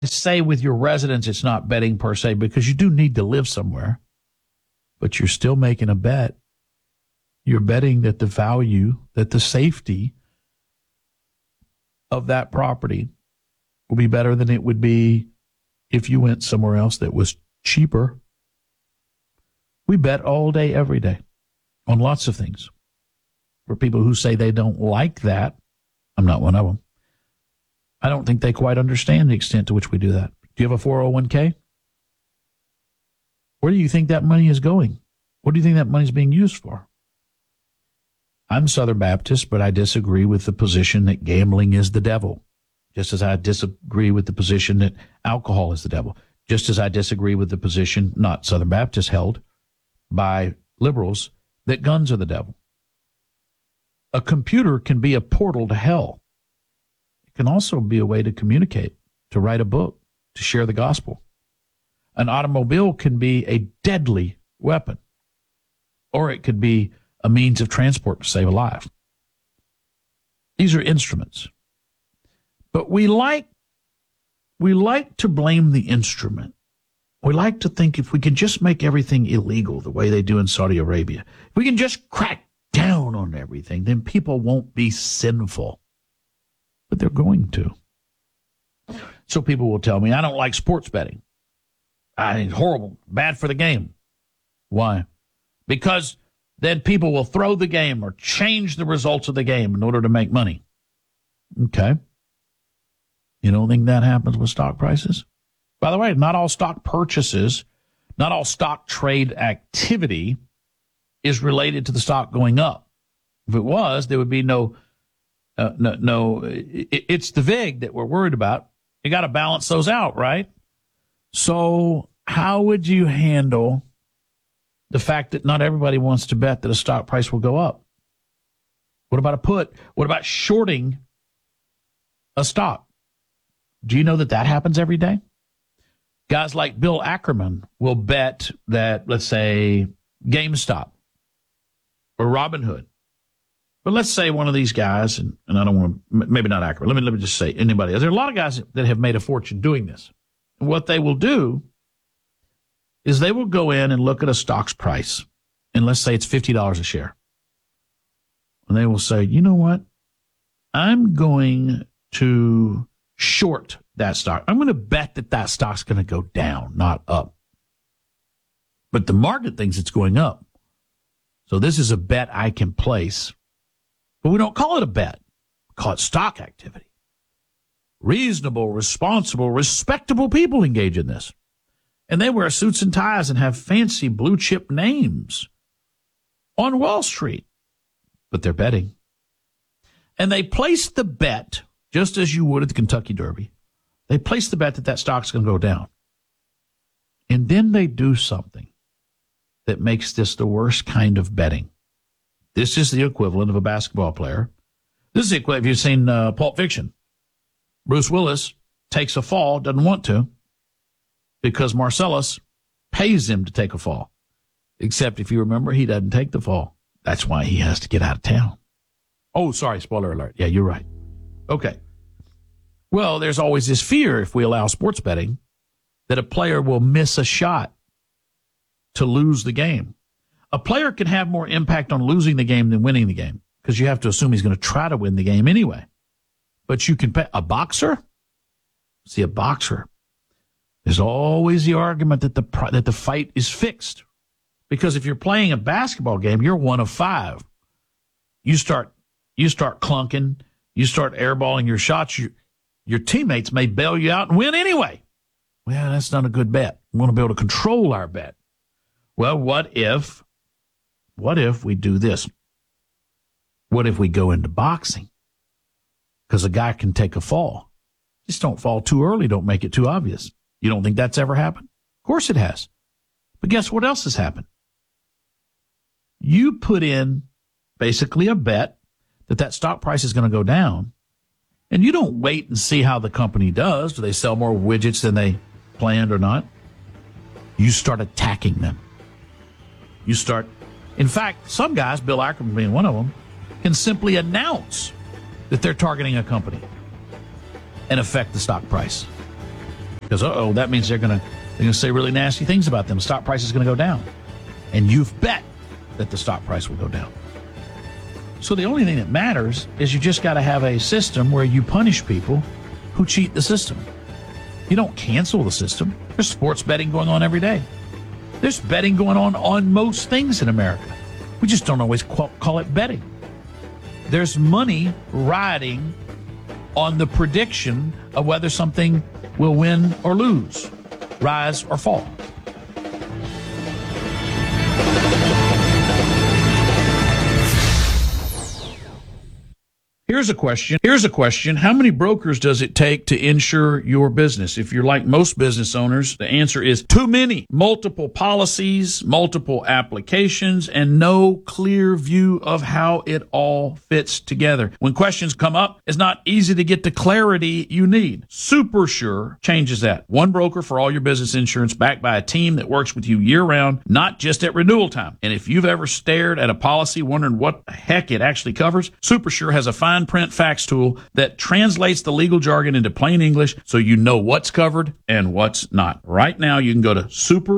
to say with your residence it's not betting per se, because you do need to live somewhere, but you're still making a bet. You're betting that the value, that the safety of that property will be better than it would be if you went somewhere else that was cheaper. We bet all day, every day on lots of things. For people who say they don't like that, I'm not one of them. I don't think they quite understand the extent to which we do that. Do you have a 401k? Where do you think that money is going? What do you think that money is being used for? I'm Southern Baptist, but I disagree with the position that gambling is the devil, just as I disagree with the position that alcohol is the devil, just as I disagree with the position, not Southern Baptist held, by liberals, that guns are the devil. A computer can be a portal to hell. It can also be a way to communicate, to write a book, to share the gospel. An automobile can be a deadly weapon, or it could be a means of transport to save a life. These are instruments. But we like to blame the instrument. We like to think if we can just make everything illegal the way they do in Saudi Arabia, if we can just crack down on everything, then people won't be sinful. But they're going to. So people will tell me, I don't like sports betting. It's horrible, bad for the game. Why? Because then people will throw the game or change the results of the game in order to make money. Okay. You don't think that happens with stock prices? By the way, not all stock purchases, not all stock trade activity is related to the stock going up. If it was, there would be no. It's the VIG that we're worried about. You got to balance those out, right? So how would you handle the fact that not everybody wants to bet that a stock price will go up? What about a put? What about shorting a stock? Do you know that happens every day? Guys like Bill Ackerman will bet that, let's say, GameStop or Robinhood. But let's say one of these guys, and I don't want to, maybe not Ackerman, let me just say anybody else. There are a lot of guys that have made a fortune doing this. And what they will do is they will go in and look at a stock's price, and let's say it's $50 a share. And they will say, you know what? I'm going to short that stock. I'm going to bet that stock's going to go down, not up. But the market thinks it's going up. So this is a bet I can place. But we don't call it a bet. We call it stock activity. Reasonable, responsible, respectable people engage in this. And they wear suits and ties and have fancy blue chip names on Wall Street. But they're betting. And they place the bet, just as you would at the Kentucky Derby. They place the bet that stock's going to go down. And then they do something that makes this the worst kind of betting. This is the equivalent of a basketball player. This is the equivalent, if you've seen Pulp Fiction. Bruce Willis takes a fall, doesn't want to, because Marcellus pays him to take a fall. Except if you remember, he doesn't take the fall. That's why he has to get out of town. Oh, sorry, spoiler alert. Yeah, you're right. Okay. Well, there's always this fear, if we allow sports betting, that a player will miss a shot to lose the game. A player can have more impact on losing the game than winning the game, because you have to assume he's going to try to win the game anyway. But you can bet a boxer. See, a boxer, there's always the argument that the fight is fixed, because if you're playing a basketball game, you're one of five. You start clunking, you start airballing your shots. Your teammates may bail you out and win anyway. Well, that's not a good bet. We want to be able to control our bet. Well, what if we do this? What if we go into boxing? Because a guy can take a fall. Just don't fall too early. Don't make it too obvious. You don't think that's ever happened? Of course it has. But guess what else has happened? You put in basically a bet that stock price is going to go down, and you don't wait and see how the company does. Do they sell more widgets than they planned or not? You start attacking them. In fact, some guys, Bill Ackerman being one of them, can simply announce that they're targeting a company and affect the stock price. because, that means they're going to say really nasty things about them. The stock price is going to go down. And you've bet that the stock price will go down. So the only thing that matters is you just got to have a system where you punish people who cheat the system. You don't cancel the system. There's sports betting going on every day. There's betting going on most things in America. We just don't always call it betting. There's money riding on the prediction of whether something will win or lose, rise or fall. Here's a question. How many brokers does it take to insure your business? If you're like most business owners, the answer is too many. Multiple policies, multiple applications, and no clear view of how it all fits together. When questions come up, it's not easy to get the clarity you need. SuperSure changes that. One broker for all your business insurance, backed by a team that works with you year-round, not just at renewal time. And if you've ever stared at a policy wondering what the heck it actually covers, SuperSure has a fine print facts tool that translates the legal jargon into plain English so you know what's covered and what's not. Right now, you can go to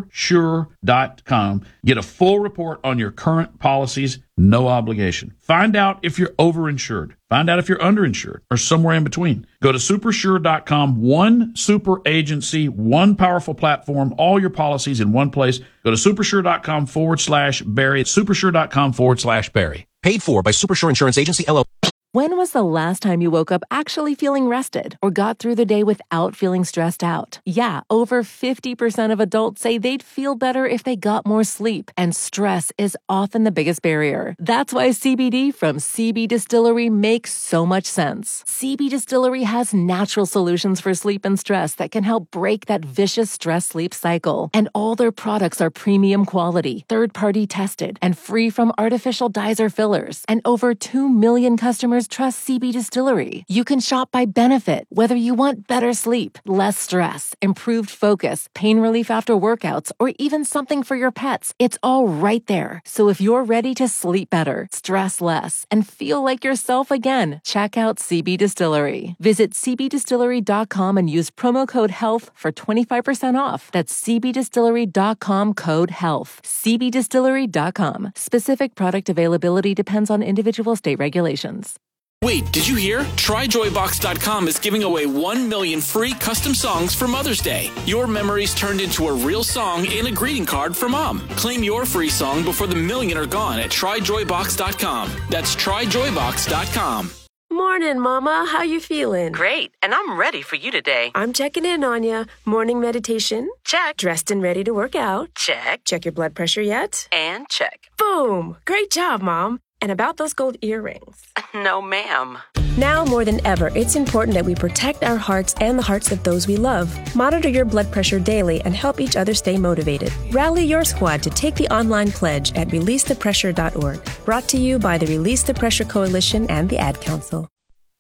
supersure.com, get a full report on your current policies, no obligation. Find out if you're overinsured. Find out if you're underinsured or somewhere in between. Go to supersure.com, one super agency, one powerful platform, all your policies in one place. Go to supersure.com/Barry. Supersure.com/Barry. Paid for by Supersure Insurance Agency, LLC. When was the last time you woke up actually feeling rested or got through the day without feeling stressed out? Yeah, over 50% of adults say they'd feel better if they got more sleep, and stress is often the biggest barrier. That's why CBD from CB Distillery makes so much sense. CB Distillery has natural solutions for sleep and stress that can help break that vicious stress-sleep cycle. And all their products are premium quality, third-party tested, and free from artificial dyes or fillers. And over 2 million customers trust CB Distillery. You can shop by benefit, whether you want better sleep, less stress, improved focus, pain relief after workouts, or even something for your pets. It's all right there. So if you're ready to sleep better, stress less, and feel like yourself again, check out CB Distillery. Visit cbdistillery.com and use promo code HEALTH for 25% off. That's cbdistillery.com, code HEALTH. cbdistillery.com. Specific product availability depends on individual state regulations. Wait, did you hear? TryJoyBox.com is giving away 1 million free custom songs for Mother's Day. Your memories turned into a real song in a greeting card for Mom. Claim your free song before the million are gone at TryJoyBox.com. That's TryJoyBox.com. Morning, Mama. How you feeling? Great, and I'm ready for you today. I'm checking in on you. Morning meditation? Check. Dressed and ready to work out? Check. Check your blood pressure yet? And check. Boom! Great job, Mom. And about those gold earrings? No, ma'am. Now more than ever, it's important that we protect our hearts and the hearts of those we love. Monitor your blood pressure daily and help each other stay motivated. Rally your squad to take the online pledge at releasethepressure.org. Brought to you by the Release the Pressure Coalition and the Ad Council.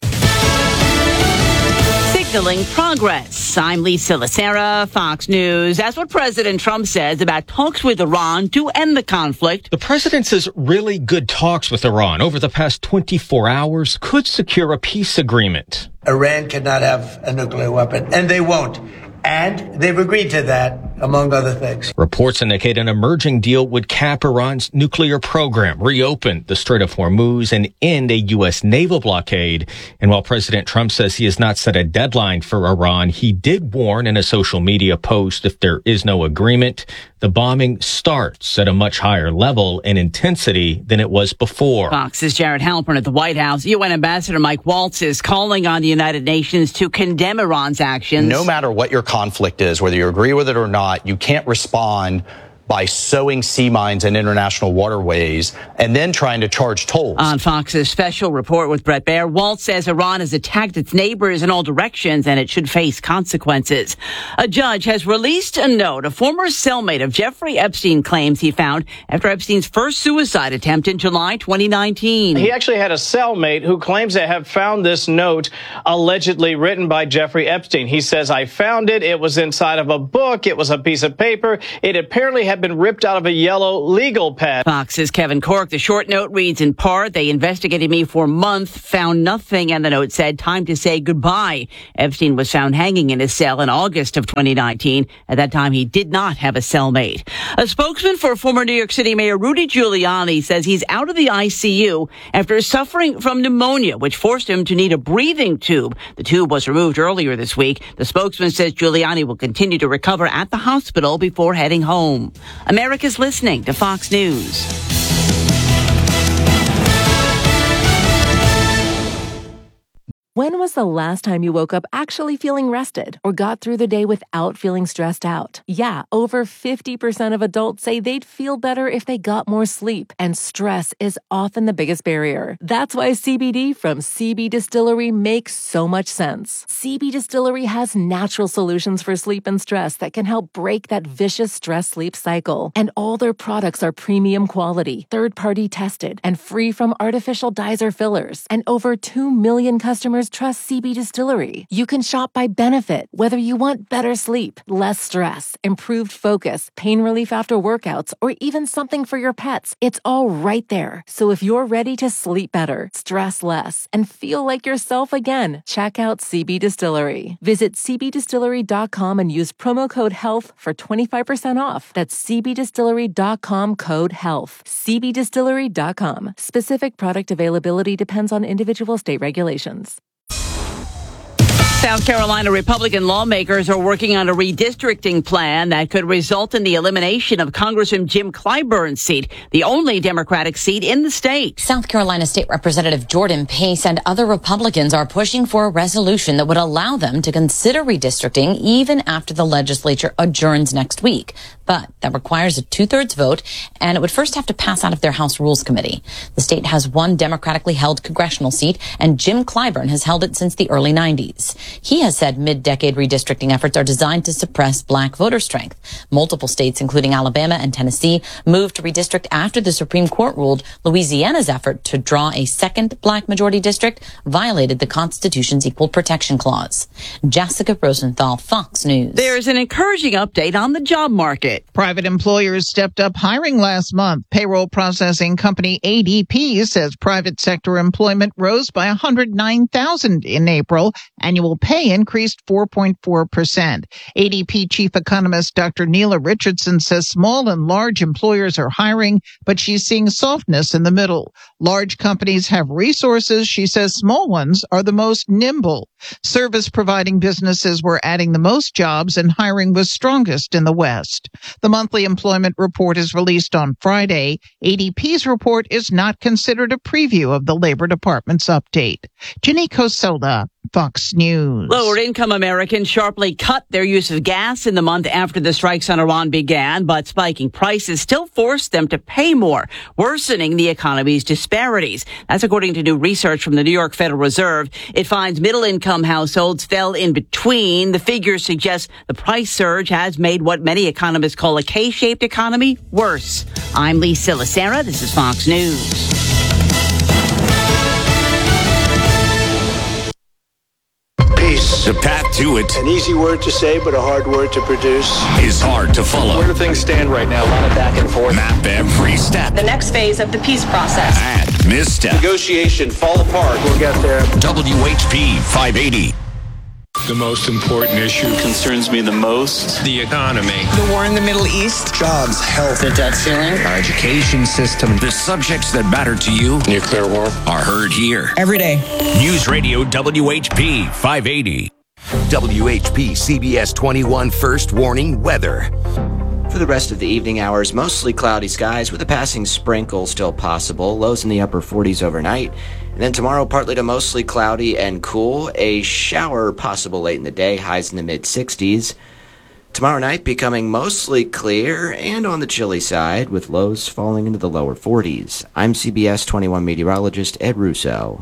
Signaling progress. I'm Lisa Lacera, Fox News. That's what President Trump says about talks with Iran to end the conflict. The president says really good talks with Iran over the past 24 hours could secure a peace agreement. Iran cannot have a nuclear weapon, and they won't. And they've agreed to that, among other things. Reports indicate an emerging deal would cap Iran's nuclear program, reopen the Strait of Hormuz, and end a U.S. naval blockade. And while President Trump says he has not set a deadline for Iran, he did warn in a social media post if there is no agreement, the bombing starts at a much higher level and intensity than it was before. Fox's Jared Halpern at the White House. UN Ambassador Mike Waltz is calling on the United Nations to condemn Iran's actions. No matter what your conflict is, whether you agree with it or not, you can't respond by sowing sea mines in international waterways and then trying to charge tolls. On Fox's special report with Brett Baer, Waltz says Iran has attacked its neighbors in all directions and it should face consequences. A judge has released a note a former cellmate of Jeffrey Epstein claims he found after Epstein's first suicide attempt in July 2019. He actually had a cellmate who claims to have found this note allegedly written by Jeffrey Epstein. He says, I found it. It was inside of a book. It was a piece of paper. It apparently had had been ripped out of a yellow legal pad. Fox's Kevin Corke. The short note reads in part, they investigated me for a month, found nothing, and the note said, time to say goodbye. Epstein was found hanging in his cell in August of 2019. At that time, he did not have a cellmate. A spokesman for former New York City Mayor Rudy Giuliani says he's out of the ICU after suffering from pneumonia, which forced him to need a breathing tube. The tube was removed earlier this week. The spokesman says Giuliani will continue to recover at the hospital before heading home. America's listening to Fox News. When was the last time you woke up actually feeling rested or got through the day without feeling stressed out? Yeah, over 50% of adults say they'd feel better if they got more sleep, and stress is often the biggest barrier. That's why CBD from CB Distillery makes so much sense. CB Distillery has natural solutions for sleep and stress that can help break that vicious stress-sleep cycle. And all their products are premium quality, third-party tested, and free from artificial dyes or fillers. And over 2 million customers trust CB Distillery. You can shop by benefit, whether you want better sleep, less stress, improved focus, pain relief after workouts, or even something for your pets. It's all right there. So if you're ready to sleep better, stress less, and feel like yourself again, check out CB Distillery. Visit cbdistillery.com and use promo code HEALTH for 25% off. That's cbdistillery.com code HEALTH. cbdistillery.com. Specific product availability depends on individual state regulations. South Carolina Republican lawmakers are working on a redistricting plan that could result in the elimination of Congressman Jim Clyburn's seat, the only Democratic seat in the state. South Carolina State Representative Jordan Pace and other Republicans are pushing for a resolution that would allow them to consider redistricting even after the legislature adjourns next week. But that requires a 2/3 vote, and it would first have to pass out of their House Rules Committee. The state has one democratically held congressional seat, and Jim Clyburn has held it since the early 90s. He has said mid-decade redistricting efforts are designed to suppress black voter strength. Multiple states, including Alabama and Tennessee, moved to redistrict after the Supreme Court ruled Louisiana's effort to draw a second black majority district violated the Constitution's Equal Protection Clause. Jessica Rosenthal, Fox News. There's an encouraging update on the job market. Private employers stepped up hiring last month. Payroll processing company ADP says private sector employment rose by 109,000 in April. Annual pay increased 4.4%. ADP chief economist Dr. Neela Richardson says small and large employers are hiring, but she's seeing softness in the middle. Large companies have resources. She says small ones are the most nimble. Service providing businesses were adding the most jobs and hiring was strongest in the West. The monthly employment report is released on Friday. ADP's report is not considered a preview of the Labor Department's update. Ginny Cosola, Fox News. Lower-income Americans sharply cut their use of gas in the month after the strikes on Iran began, but spiking prices still forced them to pay more, worsening the economy's disparities. That's according to new research from the New York Federal Reserve. It finds middle-income households fell in between. The figures suggest the price surge has made what many economists call a K-shaped economy worse. I'm Lee Silasera. This is Fox News. Peace. The path to it. An easy word to say, but a hard word to produce. Is hard to follow. Where do things stand right now? A lot of back and forth. Map every step. The next phase of the peace process. And misstep. Negotiation fall apart. We'll get there. WHP 580. The most important issue concerns me the most. The economy. The war in the Middle East. Jobs, health, the debt ceiling, our education system. The subjects that matter to you. Nuclear war. Are heard here. Every day. News Radio WHP 580. WHP CBS 21 First Warning Weather. For the rest of the evening hours, mostly cloudy skies with a passing sprinkle still possible. Lows in the upper 40s overnight. And then tomorrow, partly to mostly cloudy and cool. A shower possible late in the day, highs in the mid-60s. Tomorrow night becoming mostly clear and on the chilly side, with lows falling into the lower 40s. I'm CBS 21 meteorologist Ed Russo.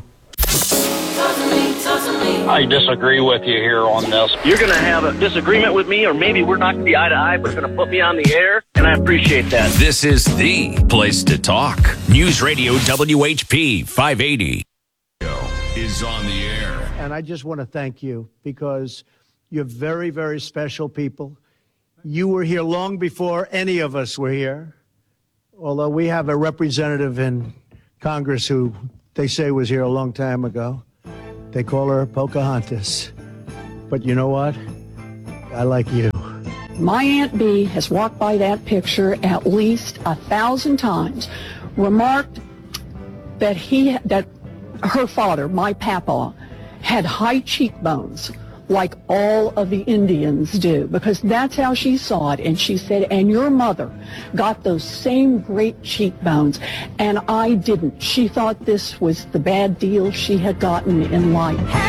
I disagree with you here on this. You're going to have a disagreement with me, or maybe we're not going to be eye to eye, but going to put me on the air, and I appreciate that. This is the place to talk. News Radio WHP 580 is on the air. And I just want to thank you because you're very, very special people. You were here long before any of us were here. Although we have a representative in Congress who they say was here a long time ago. They call her Pocahontas. But you know what? I like you. My Aunt Bee has walked by that picture at least 1,000 times, remarked that her father, my papa, had high cheekbones like all of the Indians do, because that's how she saw it. And she said, and your mother got those same great cheekbones, and I didn't. She thought this was the bad deal she had gotten in life.